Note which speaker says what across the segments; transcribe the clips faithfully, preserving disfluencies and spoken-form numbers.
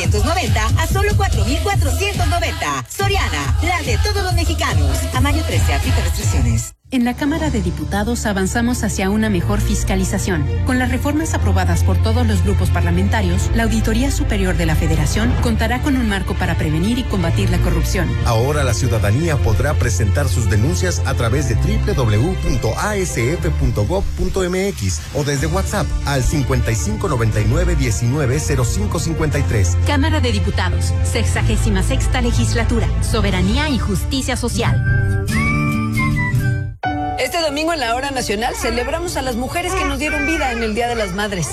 Speaker 1: quinientos noventa a solo cuatro mil cuatrocientos noventa. Soriana, la de todos los mexicanos. A mayo trece, aplica restricciones.
Speaker 2: En la Cámara de Diputados avanzamos hacia una mejor fiscalización. Con las reformas aprobadas por todos los grupos parlamentarios, la Auditoría Superior de la Federación contará con un marco para prevenir y combatir la corrupción.
Speaker 3: Ahora la ciudadanía podrá presentar sus denuncias a través de doble u doble u doble u punto a s f punto gob punto m x o desde WhatsApp al cincuenta y cinco noventa y nueve diecinueve cero cinco cincuenta y tres.
Speaker 2: Cámara de Diputados, sexagésima sexta legislatura, soberanía y justicia social.
Speaker 4: Este domingo en la Hora Nacional celebramos a las mujeres que nos dieron vida en el Día de las Madres.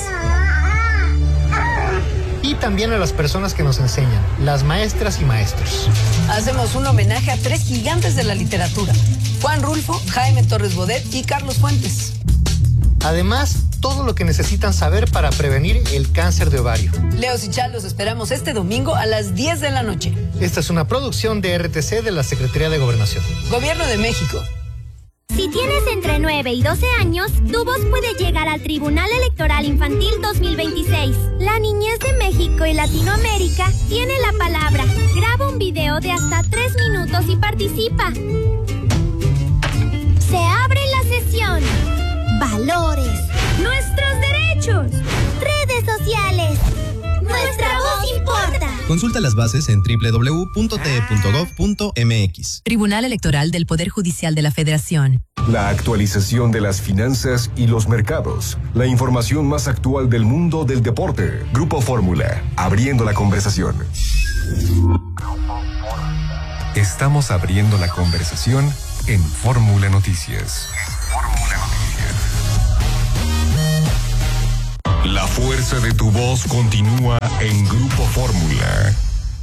Speaker 5: Y también a las personas que nos enseñan, las maestras y maestros.
Speaker 4: Hacemos un homenaje a tres gigantes de la literatura: Juan Rulfo, Jaime Torres Bodet y Carlos Fuentes.
Speaker 5: Además, todo lo que necesitan saber para prevenir el cáncer de ovario.
Speaker 4: Leos y Chal los esperamos este domingo a las diez de la noche.
Speaker 5: Esta es una producción de R T C de la Secretaría de Gobernación.
Speaker 4: Gobierno de México.
Speaker 6: Si tienes entre nueve y doce años, tu voz puede llegar al Tribunal Electoral Infantil dos mil veintiséis. La niñez de México y Latinoamérica tiene la palabra. Graba un video de hasta tres minutos y participa. Se abre la sesión. Valores. Nuestros derechos. Redes sociales. Nuestra voz importa.
Speaker 7: Consulta las bases en doble u doble u doble u punto t e punto gob punto m x.
Speaker 8: Tribunal Electoral del Poder Judicial de la Federación.
Speaker 9: La actualización de las finanzas y los mercados. La información más actual del mundo del deporte. Grupo Fórmula, abriendo la conversación. Estamos abriendo la conversación en Fórmula Noticias. Fórmula Noticias. La fuerza de tu voz continúa en Grupo Fórmula.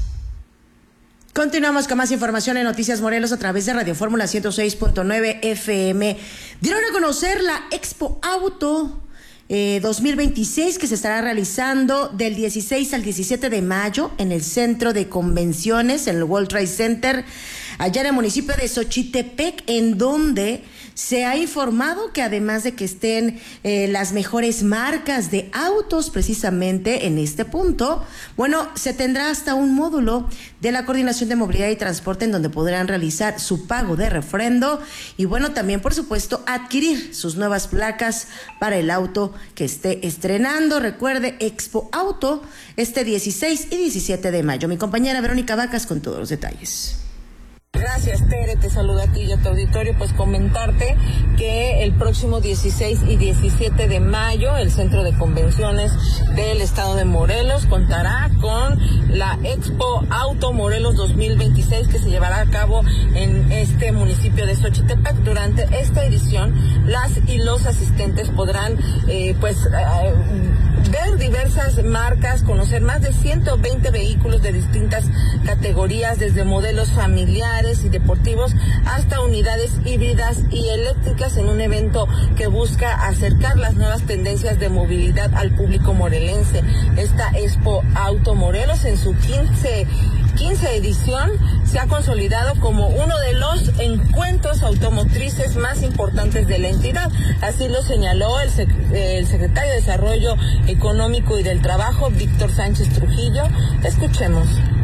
Speaker 10: Continuamos con más información en Noticias Morelos a través de Radio Fórmula ciento seis punto nueve F M. Dieron a conocer la Expo Auto eh, dos mil veintiséis, que se estará realizando del dieciséis al diecisiete de mayo en el Centro de Convenciones, en el World Trade Center, allá en el municipio de Xochitepec, en donde se ha informado que además de que estén eh, las mejores marcas de autos precisamente en este punto, bueno, se tendrá hasta un módulo de la Coordinación de Movilidad y Transporte en donde podrán realizar su pago de refrendo y bueno, también por supuesto adquirir sus nuevas placas para el auto que esté estrenando. Recuerde, Expo Auto este dieciséis y diecisiete de mayo. Mi compañera Verónica Vacas con todos los detalles.
Speaker 11: Gracias, Tere, te saludo a ti y a tu auditorio. Pues comentarte que el próximo dieciséis y diecisiete de mayo el Centro de Convenciones del Estado de Morelos contará con la Expo Auto Morelos dos mil veintiséis, que se llevará a cabo en este municipio de Xochitepec. Durante esta edición, las y los asistentes podrán eh, pues eh, ver diversas marcas, conocer más de ciento veinte vehículos de distintas categorías, desde modelos familiares y deportivos hasta unidades híbridas y eléctricas, en un evento que busca acercar las nuevas tendencias de movilidad al público morelense. Esta Expo Auto Morelos, en su quince edición, se ha consolidado como uno de los encuentros automotrices más importantes de la entidad. Así lo señaló el, sec- el secretario de Desarrollo Económico y del Trabajo, Víctor Sánchez Trujillo. Escuchemos.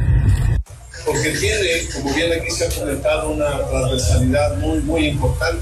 Speaker 12: Porque tiene, como bien aquí se ha comentado, una transversalidad muy, muy importante.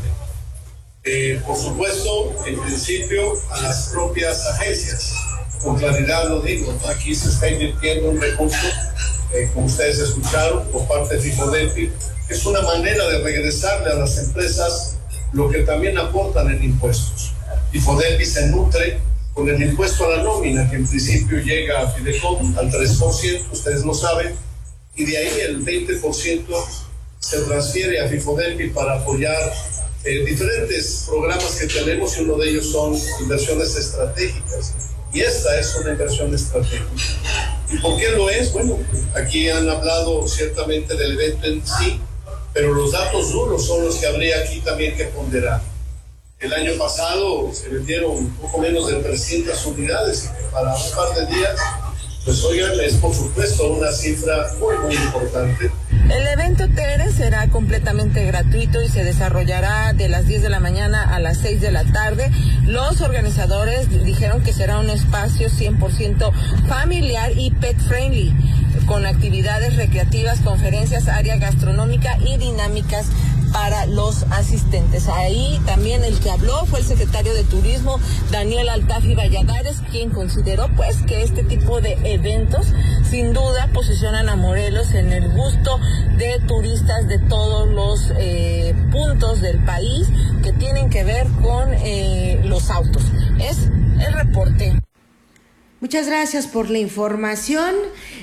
Speaker 12: Eh, por supuesto, en principio, a las propias agencias. Con claridad lo digo, aquí se está invirtiendo un recurso, eh, como ustedes escucharon, por parte de FIFODEPI. Es una manera de regresarle a las empresas lo que también aportan en impuestos. FIFODEPI se nutre con el impuesto a la nómina, que en principio llega a Fidecom al tres por ciento, ustedes lo saben, y de ahí el veinte por ciento se transfiere a FIFODEPI para apoyar eh, diferentes programas que tenemos, y uno de ellos son inversiones estratégicas, y esta es una inversión estratégica. ¿Y por qué lo es? Bueno, aquí han hablado ciertamente del evento en sí, pero los datos duros son los que habría aquí también que ponderar. El año pasado se vendieron un poco menos de trescientas unidades, y que para un par de días, pues oigan, es por supuesto una cifra muy, muy importante.
Speaker 11: El evento, Tere, será completamente gratuito y se desarrollará de las diez de la mañana a las seis de la tarde. Los organizadores dijeron que será un espacio cien por ciento familiar y pet friendly, con actividades recreativas, conferencias, área gastronómica y dinámicas para los asistentes. Ahí también el que habló fue el secretario de Turismo, Daniel Altafi Valladares, quien consideró pues que este tipo de eventos sin duda posicionan a Morelos en el gusto de turistas de todos los eh, puntos del país que tienen que ver con eh, los autos. Es el reporte.
Speaker 10: Muchas gracias por la información.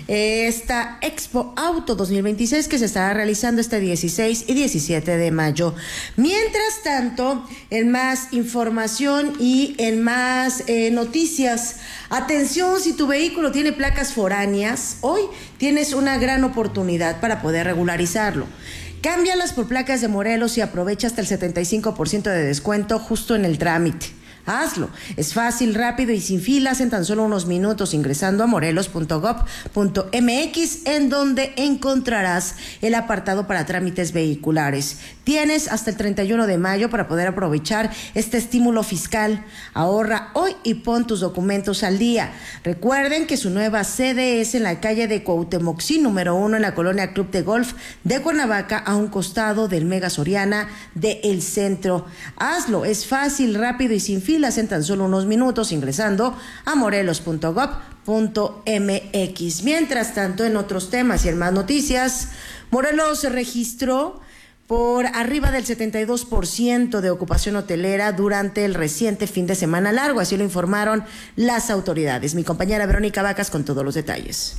Speaker 10: Esta Expo Auto dos mil veintiséis que se estará realizando este dieciséis y diecisiete de mayo. Mientras tanto, en más información y en más eh, noticias, atención, si tu vehículo tiene placas foráneas, hoy tienes una gran oportunidad para poder regularizarlo. Cámbialas por placas de Morelos y aprovecha hasta el setenta y cinco por ciento de descuento justo en el trámite. Hazlo, es fácil, rápido y sin filas en tan solo unos minutos ingresando a morelos punto gob punto mx, en donde encontrarás el apartado para trámites vehiculares. Tienes hasta el treinta y uno de mayo para poder aprovechar este estímulo fiscal. Ahorra hoy y pon tus documentos al día. Recuerden que su nueva sede es en la calle de Cuauhtemoc número uno, en la colonia Club de Golf de Cuernavaca, a un costado del Mega Soriana de El Centro. Hazlo, es fácil, rápido y sin filas en tan solo unos minutos ingresando a morelos punto gob punto mx. Mientras tanto, en otros temas y en más noticias, Morelos se registró por arriba del setenta y dos por ciento de ocupación hotelera durante el reciente fin de semana largo, así lo informaron las autoridades. Mi compañera Verónica Vacas con todos los detalles.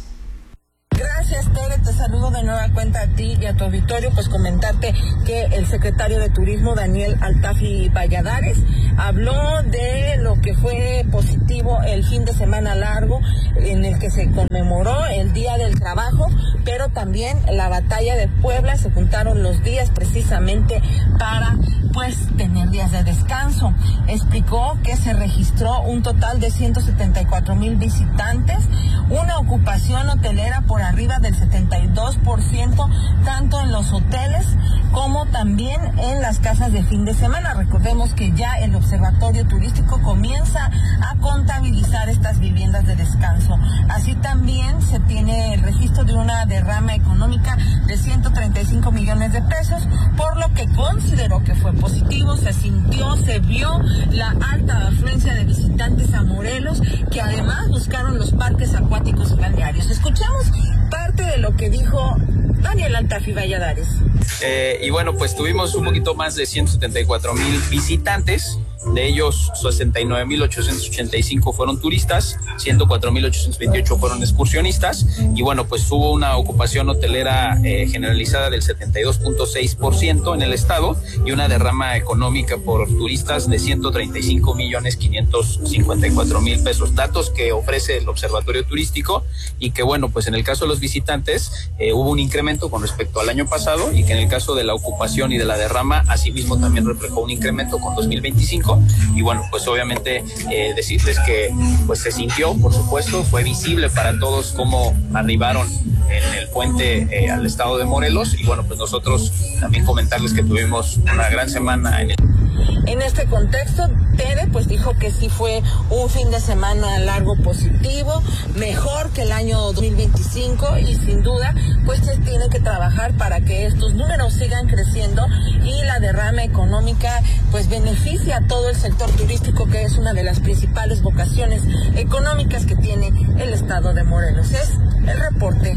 Speaker 11: Gracias, Tere, te saludo de nueva cuenta a ti y a tu auditorio, pues comentarte que el secretario de Turismo, Daniel Altafi Valladares, habló de lo que fue positivo el fin de semana largo, en el que se conmemoró el Día del Trabajo, pero también la Batalla de Puebla. Se juntaron los días precisamente para pues tener días de descanso. Explicó que se registró un total de ciento setenta y cuatro mil visitantes, una ocupación hotelera por arriba del setenta y dos por ciento, tanto en los hoteles como también en las casas de fin de semana. Recordemos que ya el Observatorio Turístico comienza a contabilizar estas viviendas de descanso. Así también se tiene el registro de una derrama económica de ciento treinta y cinco millones de pesos, por lo que consideró que fue positivo. Se sintió, se vio la alta afluencia de visitantes a Morelos, que además buscaron los parques acuáticos y balnearios. Escuchamos parte de lo que dijo Daniel Altafi Valladares.
Speaker 13: Eh, y bueno, pues tuvimos un poquito más de ciento setenta y cuatro mil visitantes. De ellos, sesenta y nueve mil ochocientos ochenta y cinco fueron turistas, ciento cuatro mil ochocientos veintiocho fueron excursionistas, y bueno, pues hubo una ocupación hotelera eh, generalizada del setenta y dos punto seis por ciento en el estado, y una derrama económica por turistas de ciento treinta y cinco millones quinientos cincuenta y cuatro mil pesos. Datos que ofrece el Observatorio Turístico, y que bueno, pues en el caso de los visitantes eh, hubo un incremento con respecto al año pasado, y que en el caso de la ocupación y de la derrama, asimismo también reflejó un incremento con dos mil veinticinco. Y bueno, pues obviamente eh, decirles que pues se sintió, por supuesto, fue visible para todos cómo arribaron en el puente eh, al estado de Morelos, y bueno, pues nosotros también comentarles que tuvimos una gran semana en el...
Speaker 11: En este contexto, Tere pues dijo que sí fue un fin de semana largo positivo, mejor que el año dos mil veinticinco, y sin duda pues se tiene que trabajar para que estos números sigan creciendo y la derrama económica pues beneficie a todo el sector turístico, que es una de las principales vocaciones económicas que tiene el estado de Morelos. Es el reporte.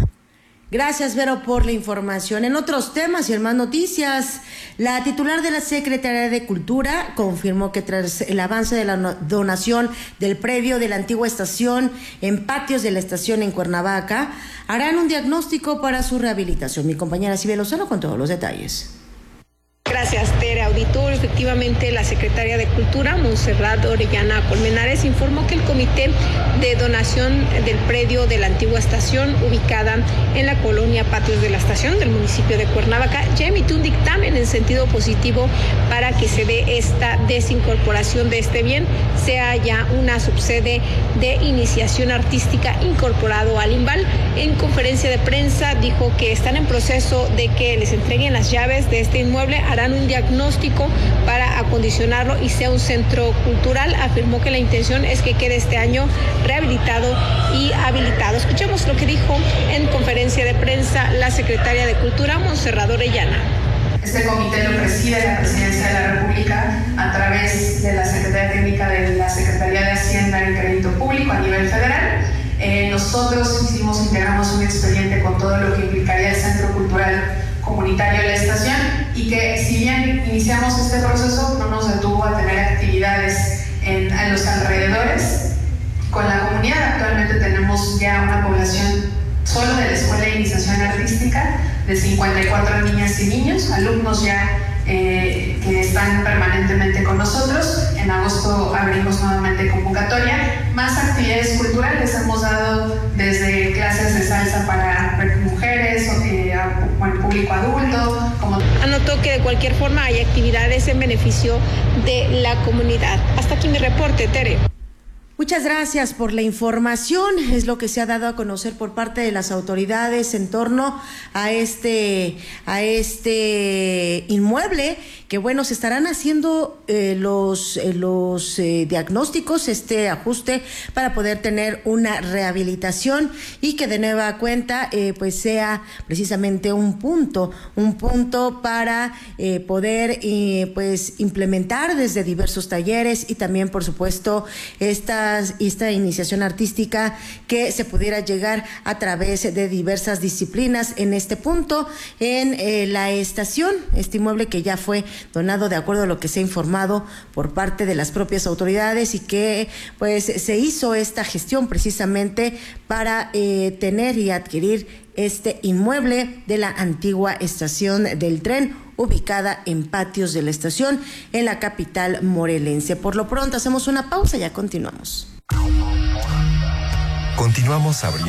Speaker 10: Gracias, Vero, por la información. En otros temas y en más noticias, la titular de la Secretaría de Cultura confirmó que tras el avance de la donación del predio de la antigua estación en patios de la estación en Cuernavaca, harán un diagnóstico para su rehabilitación. Mi compañera Silvia Lozano con todos los detalles.
Speaker 14: Gracias, Tere. Auditorio, efectivamente, la secretaria de Cultura, Montserrat Orellana Colmenares, informó que el comité de donación del predio de la antigua estación, ubicada en la colonia Patios de la Estación del municipio de Cuernavaca, ya emitió un dictamen en sentido positivo para que se dé esta desincorporación de este bien, sea ya una subsede de iniciación artística incorporado al INVAL. En conferencia de prensa dijo que están en proceso de que les entreguen las llaves de este inmueble, harán un diagnóstico para acondicionarlo y sea un centro cultural. Afirmó que la intención es que quede este año rehabilitado y habilitado. Escuchemos lo que dijo en conferencia de prensa la secretaria de Cultura, Montserrat Orellana.
Speaker 15: Este comité lo preside la Presidencia de la República a través de la Secretaría Técnica de la Secretaría de Hacienda y Crédito Público a nivel federal. Eh, nosotros hicimos, integramos un expediente con todo lo que implicaría el Centro Cultural Comunitario de la Estación, y que si bien iniciamos este proceso no nos detuvo a tener actividades en, en los alrededores con la comunidad. Actualmente tenemos ya una población solo de la Escuela de Iniciación Artística de cincuenta y cuatro niñas y niños, alumnos ya eh, que están permanentemente con nosotros. En agosto abrimos nuevamente convocatoria, más actividades culturales hemos dado, desde clases de salsa para mujeres, eh, bueno, público adulto. Como...
Speaker 14: Anotó que de cualquier forma hay actividades en beneficio de la comunidad. Hasta aquí mi reporte, Tere.
Speaker 10: Muchas gracias por la información. Es lo que se ha dado a conocer por parte de las autoridades en torno a este a este inmueble, que bueno, se estarán haciendo eh, los eh, los eh, diagnósticos, este ajuste para poder tener una rehabilitación y que de nueva cuenta eh, pues sea precisamente un punto, un punto para eh, poder eh, pues implementar desde diversos talleres y también por supuesto esta esta iniciación artística que se pudiera llegar a través de diversas disciplinas en este punto, en eh, la estación, este inmueble que ya fue donado de acuerdo a lo que se ha informado por parte de las propias autoridades y que pues se hizo esta gestión precisamente para eh, tener y adquirir este inmueble de la antigua estación del tren, ubicada en Patios de la Estación, en la capital morelense. Por lo pronto hacemos una pausa y ya continuamos.
Speaker 16: Continuamos abriendo.